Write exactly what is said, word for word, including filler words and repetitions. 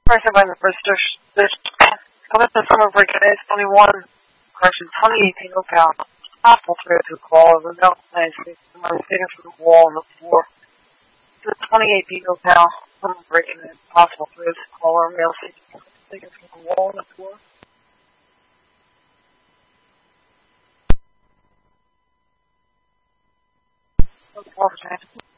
First, I'm the first dish. This coming to summer break today is twenty-one, correction, twenty-eight penal pound. Possible through to the wall of the milk place. I'm sitting from the wall on the floor. This is twenty-eight penal pound. Summer break and it's possible through to the wall or male sitting from the wall on the floor. That's all for